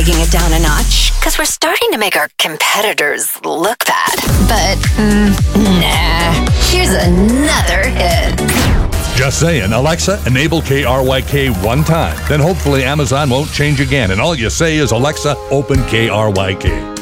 taking it down a notch because we're starting to make our competitors look bad. But, nah. Here's another hit. Just saying, Alexa, enable KRYK one time. Then hopefully Amazon won't change again, and all you say is, Alexa, open KRYK.